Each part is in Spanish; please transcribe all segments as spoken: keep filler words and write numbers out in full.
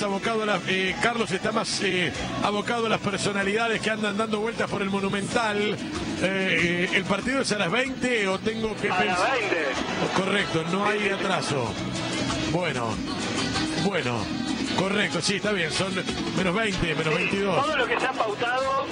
más abocado a la, eh, Carlos está más eh, abocado a las personalidades que andan dando vueltas por el Monumental. Eh, eh, ¿El partido es a las veinte o tengo que a pensar? las veinte. Correcto, no hay atraso. Bueno, bueno, correcto, sí, está bien, son menos veinte, menos Sí, veintidós. todo lo que se ha pautado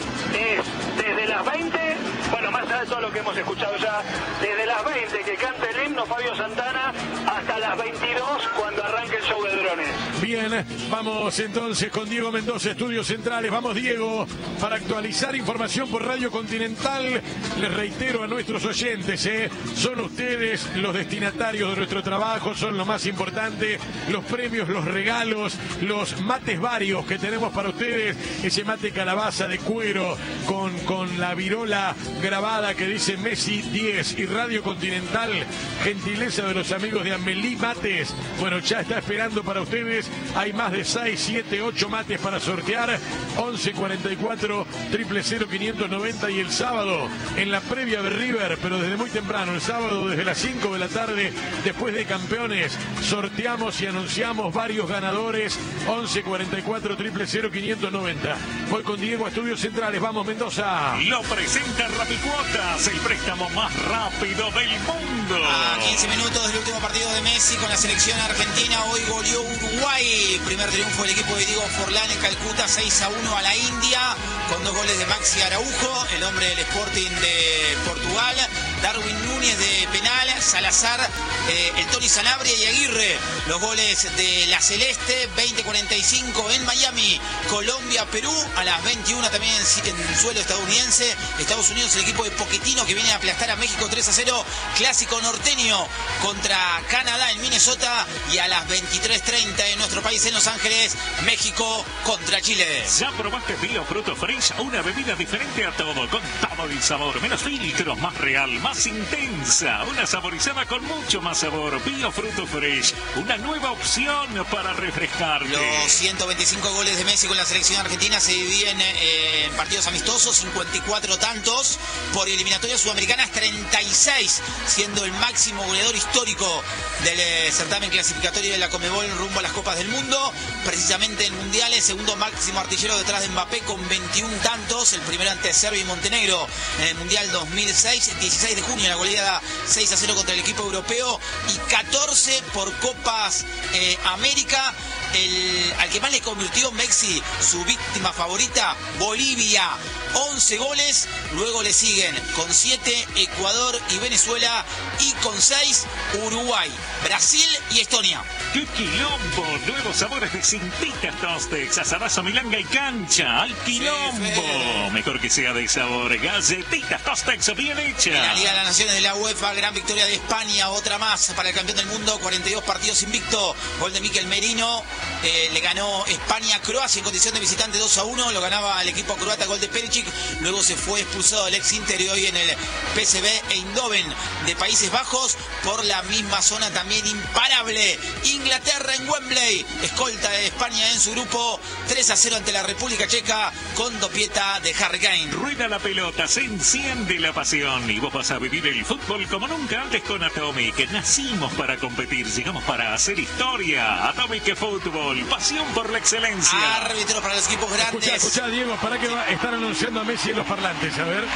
es desde las veinte, bueno, más allá de todo lo que hemos escuchado ya, desde las veinte que cante el himno Fabio Santana hasta las veintidós cuando arranque el show de drones. Bien, vamos entonces con Diego Mendoza, Estudios Centrales. Vamos, Diego, para actualizar información por Radio Continental. Les reitero a nuestros oyentes, ¿eh? Son ustedes los destinatarios de nuestro trabajo, son lo más importante, los premios, los regalos, los mates varios que tenemos para ustedes. Ese mate calabaza de cuero con, con la virola grabada que dice Messi diez y Radio Continental, gentileza de los amigos de Amelí Mates. Bueno, ya está esperando para ustedes. Hay más de seis, siete, ocho mates para sortear. once cuarenta y cuatro, cero cero cero, quinientos noventa. Y el sábado, en la previa de River, pero desde muy temprano, el sábado desde las cinco de la tarde, después de Campeones, sorteamos y anunciamos varios ganadores. once cuarenta y cuatro, cero cero cero, quinientos noventa. Voy con Diego a Estudios Centrales. Vamos, Mendoza. Lo presenta Rapicuotas, el préstamo más rápido del mundo. A quince minutos del último partido de Messi con la selección argentina, hoy goleó Uruguay. Primer triunfo del equipo de Diego Forlán en Calcuta, seis a uno a la India, con dos goles de Maxi Araujo, el hombre del Sporting de Portugal, Darwin Núñez de penal, Salazar, eh, el Tony Sanabria y Aguirre, los goles de la Celeste. Veinte cuarenta y cinco en Miami, Colombia, Perú, a las veintiuna también en, en suelo estadounidense, Estados Unidos, el equipo de Pochettino que viene a aplastar a México tres a cero, clásico norteño contra Canadá en Minnesota, y a las veintitrés treinta en nuestro país, en Los Ángeles, México contra Chile. ¿Ya probaste Bio Fruto Fresh? Una bebida diferente a todo, con todo el sabor, menos filtros, más real, más intensa, una saborizada con mucho más sabor. Bio Fruto Fresh, una nueva opción para refrescarte. Los ciento veinticinco goles de Messi con la selección argentina se dividen eh, en partidos amistosos, cincuenta y cuatro tantos, por eliminatorias sudamericanas treinta y seis, siendo el máximo goleador histórico del eh, certamen clasificatorio de la Conmebol rumbo a las Copas del Mundo, precisamente en mundiales, segundo máximo artillero detrás de Mbappé con veintiún tantos, el primero ante Serbia y Montenegro en el Mundial dos mil seis, dieciséis de junio la goleada seis a cero contra el equipo europeo, y catorce por Copas eh, América. El, al que más le convirtió Messi, su víctima favorita, Bolivia, once goles, luego le siguen con siete Ecuador y Venezuela, y con seis Uruguay, Brasil y Estonia. ¡Qué quilombo! Nuevos sabores de Cintitas Tostex, asadazo, milanga y cancha. ¡Al quilombo! Sí, mejor que sea de sabor. Galletitas Tostex bien hecha. En la Liga de las Naciones de la UEFA, gran victoria de España, otra más para el campeón del mundo, cuarenta y dos partidos invicto. Gol de Mikel Merino. Eh, le ganó España a Croacia en condición de visitante dos a uno, lo ganaba el equipo croata, gol de Perisic, luego se fue expulsado del ex Inter y hoy en el P S V Eindhoven de Países Bajos, por la misma zona también imparable. Inglaterra en Wembley, escolta de España en su grupo, tres a cero ante la República Checa con dopieta de Harry Kane. Rueda la pelota, se enciende la pasión y vos vas a vivir el fútbol como nunca antes con Atomic. Nacimos para competir, llegamos para hacer historia. Atomic Fútbol, pasión por la excelencia. Árbitros para los equipos grandes. Escuchá, escuchá, Diego, para que va, están anunciando a Messi en los parlantes, a ver.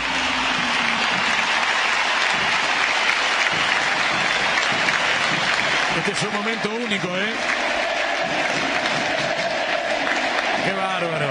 Este es un momento único, ¿eh? ¡Qué bárbaro!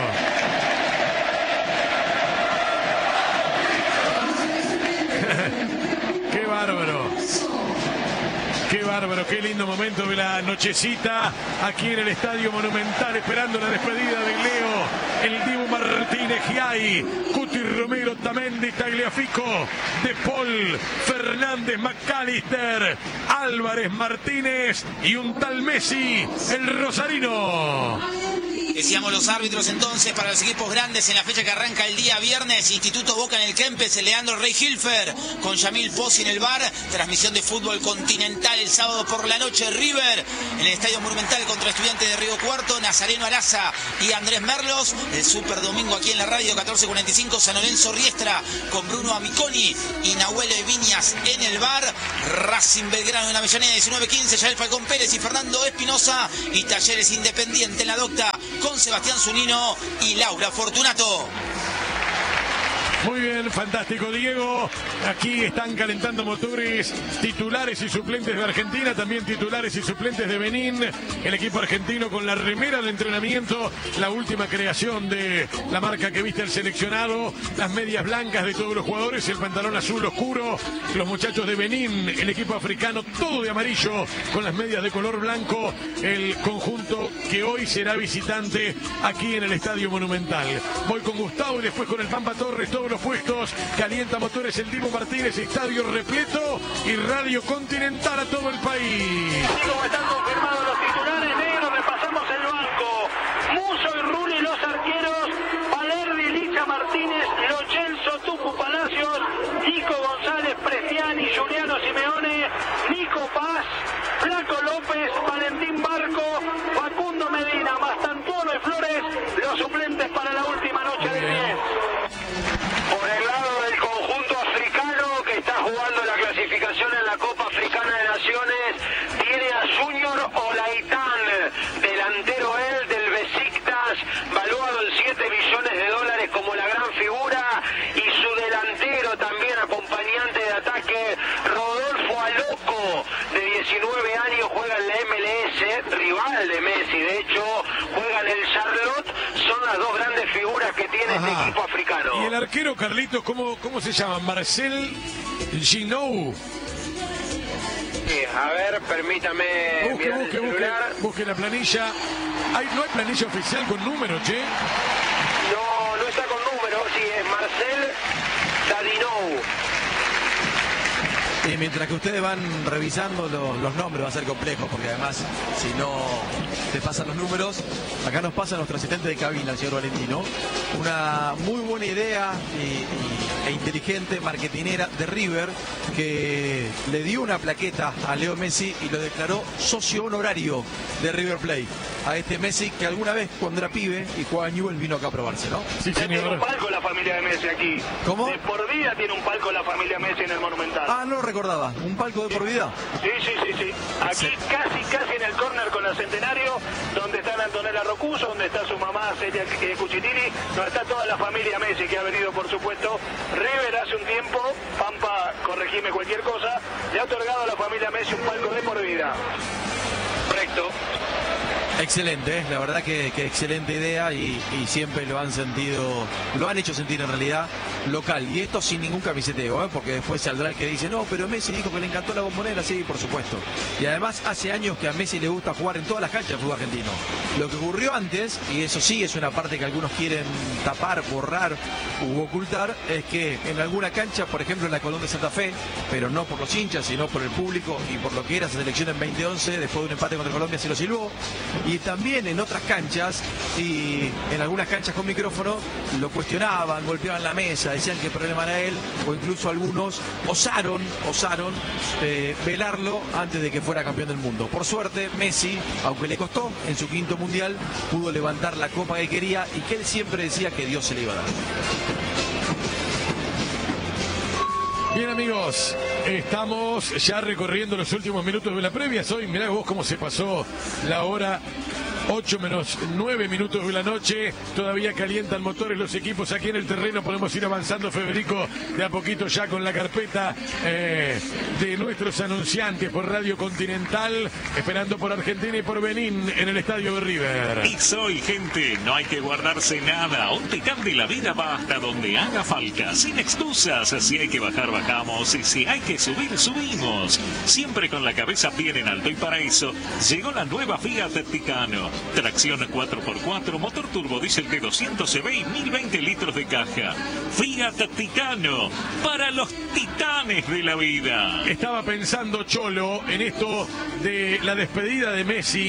¡Qué bárbaro! ¡Qué bárbaro! ¡Qué lindo momento de la nochecita aquí en el Estadio Monumental, esperando la despedida de Leo, el Dibu Martínez, Giai, Cuti Romero, Tamendi, Tagliafico, De Paul, Fernández, McAllister, Álvarez, Martínez y un tal Messi, el rosarino. Decíamos los árbitros entonces para los equipos grandes en la fecha que arranca el día viernes. Instituto Boca en el Kempes, Leandro Rey Hilfer con Yamil Pozzi en el bar. Transmisión de fútbol continental el sábado por la noche. River en el Estadio Monumental contra Estudiantes de Río Cuarto. Nazareno Araza y Andrés Merlos. El Super Domingo aquí en la radio catorce cuarenta y cinco. San Lorenzo Riestra con Bruno Amiconi y Nahuel Viñas en el bar. Racing Belgrano en la Avellaneda diecinueve quince. Yael Falcón Pérez y Fernando Espinosa. Y Talleres Independiente en la Docta con Sebastián Zunino y Laura Fortunato. Muy bien, fantástico, Diego. Aquí están calentando motores titulares y suplentes de Argentina, también titulares y suplentes de Benín. El equipo argentino con la remera de entrenamiento, la última creación de la marca que viste el seleccionado, las medias blancas de todos los jugadores, el pantalón azul oscuro. Los muchachos de Benín, el equipo africano, todo de amarillo, con las medias de color blanco. El conjunto que hoy será visitante aquí en el Estadio Monumental. Voy con Gustavo y después con el Pampa Torres, todos los puestos, calienta motores el Dibu Martínez, estadio repleto y radio continental a todo el país. Como están confirmados los titulares, negros, repasamos el banco. Muso y Rulli los arqueros, Valerdi, Licha Martínez, Lo Celso, Tucu Palacios, Nico González, Prestiani, Juliano Simeone, Nico Paz, Flaco López, Valentín Barco, Facundo Medina, Mastantuono y Flores, los suplentes para la última noche del diez. Por el lado del conjunto africano que está jugando la clasificación en la Copa Africana de Naciones, tiene a Junior Olaitán, delantero él del Besiktas, valuado en siete millones de dólares como la gran figura, y su delantero también acompañante de ataque, Rodolfo Aloco, de diecinueve años, juega en la M L S, rival de Messi, de hecho, juega en el Charlotte, son las dos grandes figuras que tiene Ajá. este equipo africano. Y el arquero, Carlitos, ¿cómo, cómo se llama? Marcel Ginou. Sí, a ver, permítame Busque, mirar busque, el busque, celular. busque la planilla. Hay, no hay planilla oficial con números, che. No, no está con número, sí, es Marcel Dadinou. Y mientras que ustedes van revisando los, los nombres, va a ser complejo, porque además, si no te pasan los números, acá nos pasa nuestro asistente de cabina, el señor Valentino, una muy buena idea y, y, e inteligente marketinera de River, que le dio una plaqueta a Leo Messi y lo declaró socio honorario de River Plate. A este Messi que alguna vez, cuando era pibe y jugaba en Newell's, vino acá a probarse, ¿no? Sí, Ya tiene un señor. palco la familia de Messi aquí. ¿Cómo? De por vida tiene un palco la familia Messi en el Monumental. Ah, no lo recordaba. ¿Un palco de por vida? Sí, sí, sí, sí. Aquí casi, casi en el córner con la Centenario, donde está Antonella Rocuso, donde está su mamá Celia Cuchitini, donde está toda la familia Messi que ha venido, por supuesto. River hace un tiempo, Pampa, corregime cualquier cosa, le ha otorgado a la familia Messi un palco de por vida. Correcto. Excelente, ¿eh? La verdad que, que excelente idea y, y siempre lo han sentido, lo han hecho sentir en realidad local. Y esto sin ningún camiseteo, ¿eh? Porque después saldrá el que dice, no, pero Messi dijo que le encantó la Bombonera, sí, por supuesto. Y además hace años que a Messi le gusta jugar en todas las canchas del fútbol argentino. Lo que ocurrió antes, y eso sí es una parte que algunos quieren tapar, borrar u ocultar, es que en alguna cancha, por ejemplo en la Colón de Santa Fe, pero no por los hinchas, sino por el público y por lo que era esa selección en veinte once, después de un empate contra Colombia se lo silbó. Y también en otras canchas, y en algunas canchas con micrófono, lo cuestionaban, golpeaban la mesa, decían que el problema era él, o incluso algunos osaron, osaron eh, velarlo antes de que fuera campeón del mundo. Por suerte, Messi, aunque le costó en su quinto mundial, pudo levantar la copa que quería y que él siempre decía que Dios se le iba a dar. Bien, amigos, estamos ya recorriendo los últimos minutos de la previa. Hoy, mirá vos cómo se pasó la hora. ocho menos nueve minutos de la noche, todavía calientan motores los equipos aquí en el terreno. Podemos ir avanzando, Federico, de a poquito ya con la carpeta eh, de nuestros anunciantes por Radio Continental, esperando por Argentina y por Benín en el estadio de River. Y soy gente, no hay que guardarse nada. Un titán de la vida va hasta donde haga falta, sin excusas. Si hay que bajar, bajamos, y si hay que subir, subimos. Siempre con la cabeza bien en alto, y para eso llegó la nueva Fiat Ticano. Tracción cuatro por cuatro, motor turbo diésel de doscientos C V y mil veinte litros de caja. Fiat Ticano, para los titanes de la vida. Estaba pensando, Cholo, en esto de la despedida de Messi,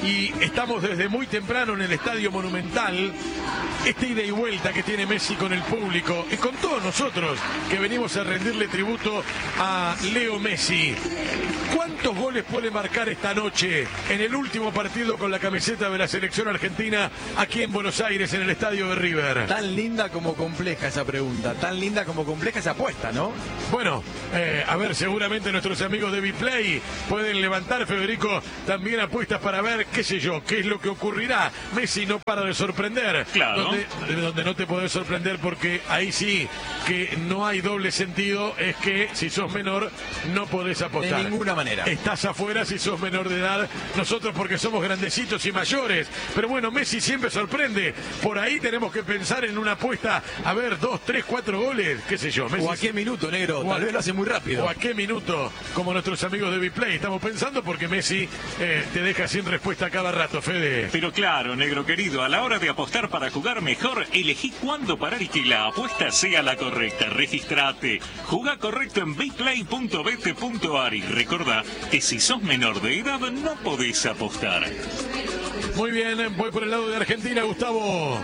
y estamos desde muy temprano en el Estadio Monumental. Esta ida y vuelta que tiene Messi con el público y con todos nosotros que venimos a rendirle tributo a Leo Messi. ¿Cuántos goles puede marcar esta noche en el último partido con la camiseta de la selección argentina aquí en Buenos Aires, en el estadio de River? Tan linda como compleja esa pregunta, tan linda como compleja esa apuesta, ¿no? Bueno, eh, a ver, seguramente nuestros amigos de Biplay pueden levantar, Federico, también apuestas para ver, qué sé yo, qué es lo que ocurrirá. Messi no para de sorprender. Claro. Donde, donde no te podés sorprender, porque ahí sí que no hay doble sentido, es que si sos menor no podés apostar. De ninguna manera. Estás afuera si sos menor de edad. Nosotros porque somos grandecitos y mayores. Pero bueno, Messi siempre sorprende. Por ahí tenemos que pensar en una apuesta. A ver, dos, tres, cuatro goles, qué sé yo. Messi, o a qué minuto, negro. o a, Tal vez lo hace muy rápido. O a qué minuto, como nuestros amigos de Biplay. Estamos pensando porque Messi eh, te deja sin respuesta cada rato, Fede. Pero claro, negro querido, a la hora de apostar para jugar mejor, elegí cuándo parar y que la apuesta sea la correcta. Registrate. Jugá correcto en biplay punto bete punto ar y recordá que si sos menor de edad no podés apostar. Muy bien, voy por el lado de Argentina, Gustavo.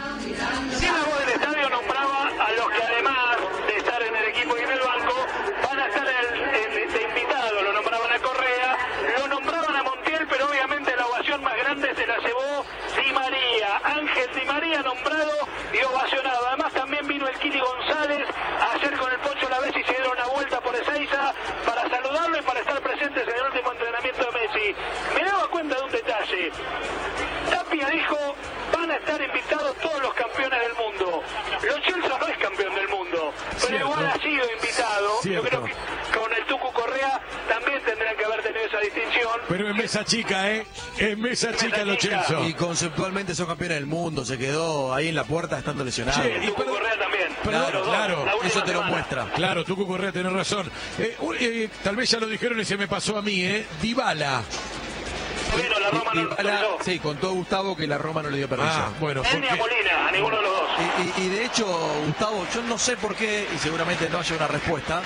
Y la voz del estadio nombraba a los que además de estar en el equipo y en el banco, van a estar el, el, de invitado. Lo nombraban a Correa, lo nombraban a Montiel, pero obviamente la ovación más grande se la llevó Di María. Ángel Di María nombrado y ovacionado. Además también vino el Kili González ayer con el Pocho La Vez y se dieron una vuelta por Ezeiza para saludarlo y para estar presentes en el último entrenamiento de Messi. Me daba cuenta de un detalle. Tapia dijo, van a estar invitados todos los campeones del mundo. Lo Celso no es campeón del mundo, pero Cierto. igual ha sido invitado. Cierto. Yo creo que con el Tucu Correa también tendrán que haber tenido esa distinción. Pero en mesa chica, ¿eh? En mesa chica Lo Celso. Y conceptualmente son campeones del mundo. Se quedó ahí en la puerta estando lesionado. Sí, El y Tucu perdón- Correa también. Claro, Los dos, claro, la última Eso te lo semana. muestra. Claro, Tucu Correa tiene razón. Eh, u- eh, tal vez ya lo dijeron y se me pasó a mí, ¿eh? Dybala. Bueno, la Roma Y- no y lo Dybala- autorizó. sí, contó Gustavo que la Roma no le dio permiso. Ah, bueno, Él ni a porque... Molina, a ninguno de los dos. Y, y- y de hecho, Gustavo, yo no sé por qué, y seguramente no haya una respuesta,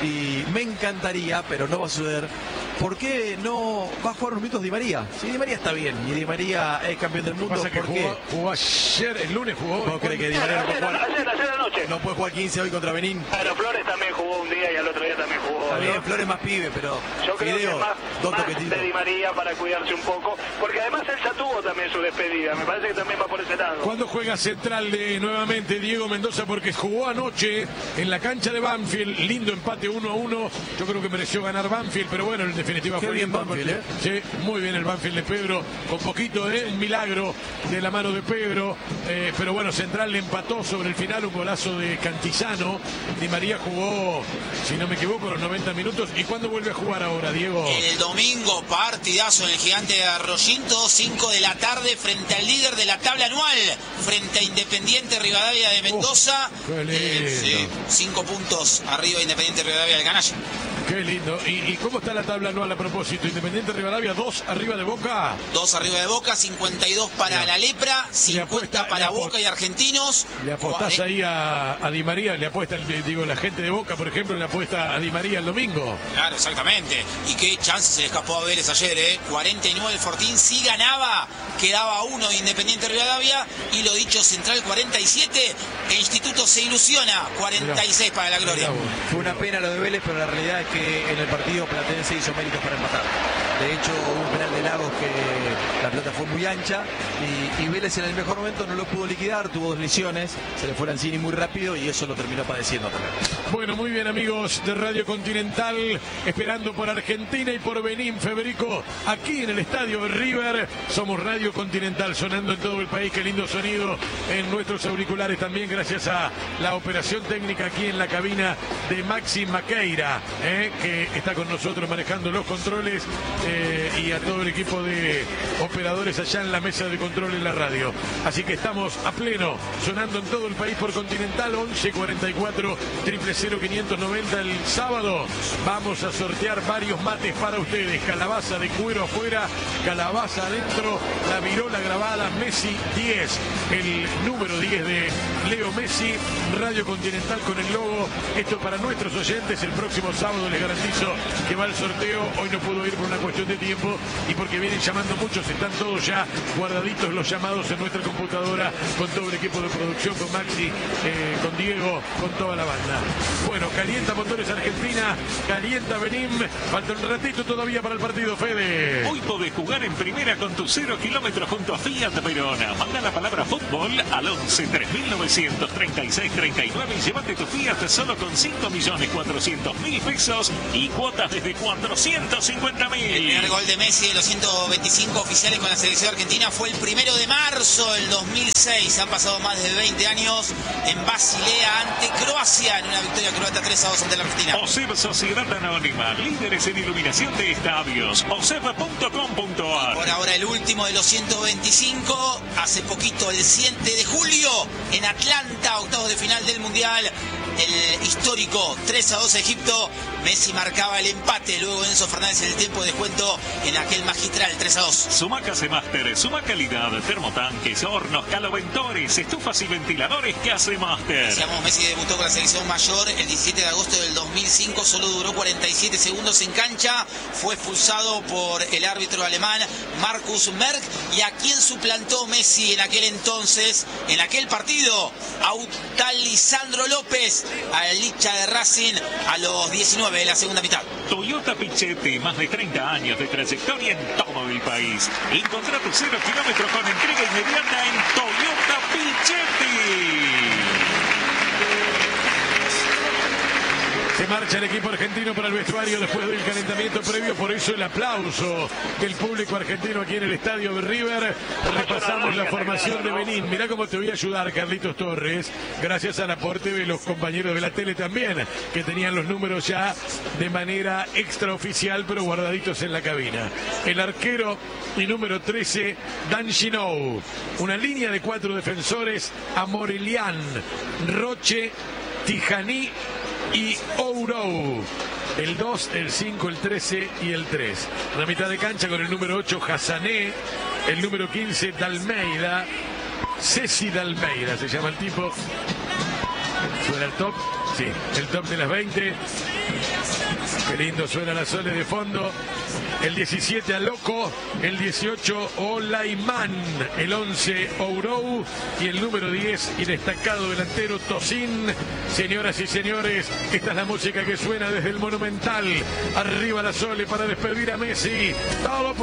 y me encantaría, pero no va a suceder, ¿por qué no va a jugar los minutos Di María? Si Di María está bien, y Di María es campeón del Lo que mundo, pasa es que ¿por qué? jugó, jugó ayer, el lunes jugó. ¿No cree que Di María no puede Ayer, jugar, ayer, ayer anoche. no puede jugar quince hoy contra Benín? Pero Flores también jugó un día y al otro día también jugó. Está bien, ¿no? Flores más pibe, pero Yo creo que Fideo, es más, dos más toquetitos. de Di María para cuidarse un poco, porque además él ya tuvo también su despedida, me parece que también va por ese lado. ¿Cuándo juega Central de nuevamente Diego Mendoza? Porque jugó anoche en la cancha de Banfield, lindo empate uno a uno. Yo creo que mereció ganar Banfield, pero bueno, en definitiva Qué fue bien lindo Banfield, porque- Sí, muy bien el Banfield de Pedro, con poquito de un milagro de la mano de Pedro, eh, pero bueno, Central le empató sobre el final un golazo de Cantizano. Di María jugó, si no me equivoco, los noventa minutos. ¿Y cuándo vuelve a jugar ahora, Diego? El domingo, partidazo en el Gigante de Arroyito, cinco de la tarde, frente al líder de la tabla anual, frente a Independiente Rivadavia de Mendoza. Oh, qué lindo. Eh, sí, cinco puntos arriba de Independiente Rivadavia del Canalla. Qué lindo. ¿Y, y cómo está la tabla anual a propósito? Independiente Rivadavia, dos arriba de Boca. Dos arriba de Boca, cincuenta y dos para Le- la Lepra, apuesta- cincuenta para le apo- Boca y Argentinos. Le apostás Eh, ahí a, a Di María, le apuesta, el- digo, la gente de Boca, por ejemplo, le apuesta a Di María el domingo. Claro, exactamente. Y qué chance se le escapó a Vélez ayer, ¿eh? cuarenta y nueve el Fortín, si ganaba, quedaba uno de Independiente Rivadavia. Y lo dicho, Central cuarenta y siete, el Instituto se ilusiona, cuarenta y seis para la Gloria. Mirá vos. Fue una pena lo de Vélez, pero la realidad es que en el partido Platense hizo méritos para empatar. De hecho, hubo un penal de Lagos que la pelota fue muy ancha y, y Vélez en el mejor momento no lo pudo liquidar, tuvo dos lesiones, se le fue Lanzini muy rápido y eso lo terminó padeciendo también. Bueno, muy bien, amigos de Radio Continental, esperando por Argentina y por Benín, Federico, aquí en el estadio de River. Somos Radio Continental, sonando en todo el país. Qué lindo sonido en nuestros auriculares también, gracias a la operación técnica aquí en la cabina de Maxi Maqueira, eh, que está con nosotros manejando los controles, eh, y a todo el equipo de operadores allá en la mesa de control en la radio. Así que estamos a pleno, sonando en todo el país por Continental. Once cuarenta y cuatro, cero cero cero quinientos noventa. El sábado vamos a sortear varios mates para ustedes: calabaza de cuero afuera, calabaza adentro, la virola grabada Messi diez, el número diez de Leo Messi, Radio Continental con el logo. Esto para nuestros oyentes. El próximo sábado les garantizo que va el sorteo. Hoy no pudo ir por una cuestión cuestión de tiempo y porque vienen llamando muchos, están todos ya guardaditos los llamados en nuestra computadora con todo el equipo de producción, con Maxi, eh, con Diego, con toda la banda. Bueno, calienta motores Argentina, calienta Benim, falta un ratito todavía para el partido, Fede. Hoy podés jugar en primera con tu cero kilómetros junto a Fiat Verona. Manda la palabra fútbol al once tres mil novecientos treinta y seis treinta y nueve y llévate tu Fiat solo con cinco millones cuatrocientos mil pesos y cuotas desde cuatrocientos cincuenta mil. El primer gol de Messi de los ciento veinticinco oficiales con la selección argentina fue el primero de marzo del dos mil seis. Han pasado más de veinte años en Basilea ante Croacia en una victoria croata tres a dos ante la Argentina. OSEB Sociedad Anónima, líderes en iluminación de estadios, oseb punto com punto ar. Por ahora el último de los ciento veinticinco, hace poquito el siete de julio en Atlanta, octavos de final del Mundial. El histórico tres a dos Egipto, Messi marcaba el empate, luego Enzo Fernández en el tiempo de descuento en aquel magistral tres a dos. Sumaca Master, suma calidad, termotanques, hornos, caloventores, estufas y ventiladores que hace Master. Decíamos, Messi debutó con la selección mayor el diecisiete de agosto del dos mil cinco, solo duró cuarenta y siete segundos en cancha, fue expulsado por el árbitro alemán Markus Merck, y a quien suplantó Messi en aquel entonces, en aquel partido, a Lisandro López, al hincha de Racing, a los diecinueve de la segunda mitad. Toyota Pichetti, más de treinta años de trayectoria en todo el país. Encontrá tu cero kilómetros con entrega inmediata en Toyota Pichetti. Se marcha el equipo argentino para el vestuario después del calentamiento previo, por eso el aplauso del público argentino aquí en el estadio de River. Repasamos la formación de Benín. Mirá cómo te voy a ayudar, Carlitos Torres, gracias al aporte de los compañeros de la tele también, que tenían los números ya de manera extraoficial, pero guardaditos en la cabina. El arquero y número trece, Dan Ginou. Una línea de cuatro defensores, Amorelian, Roche, Tijani y Ourou. El dos, el cinco, el trece y el tres. La mitad de cancha con el número ocho, Hassané. El número quince, Dalmeida. Ceci Dalmeida se llama el tipo. Suena el top. Sí, el top de las veinte. Qué lindo suena la Sole de fondo. El diecisiete, Aloco. El dieciocho, Olaiman. El once, Ourou. Y el número diez, y destacado delantero, Tosin. Señoras y señores, esta es la música que suena desde el Monumental. Arriba la Sole para despedir a Messi. Todo